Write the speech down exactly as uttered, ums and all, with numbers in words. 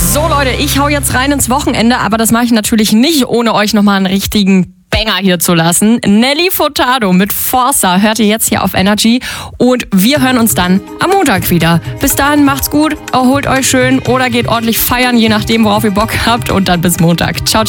So Leute, ich hau jetzt rein ins Wochenende, aber das mache ich natürlich nicht, ohne euch nochmal einen richtigen Banger hier zu lassen. Nelly Furtado mit Forza hört ihr jetzt hier auf Energy und wir hören uns dann am Montag wieder. Bis dahin macht's gut, erholt euch schön oder geht ordentlich feiern, je nachdem, worauf ihr Bock habt und dann bis Montag. Ciao, ciao.